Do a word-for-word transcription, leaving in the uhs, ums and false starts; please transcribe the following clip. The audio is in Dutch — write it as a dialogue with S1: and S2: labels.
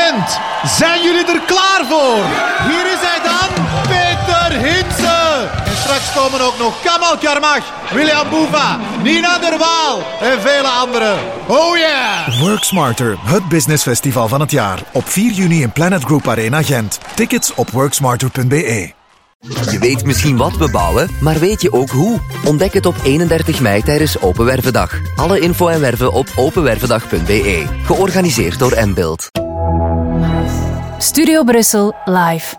S1: Gent. Zijn jullie er klaar voor? Hier is hij dan, Peter Hintze. En straks komen ook nog Kamal Karmach, William Boeva, Nina der Waal en vele anderen. Oh yeah!
S2: Work Smarter, het businessfestival van het jaar. Op vier juni in Planet Group Arena Gent. Tickets op worksmarter punt b e.
S3: Je weet misschien wat we bouwen, maar weet je ook hoe? Ontdek het op eenendertig mei tijdens Open Wervendag. Alle info en werven op openwervendag punt b e. Georganiseerd door M-Build.
S4: Studio Brussel live.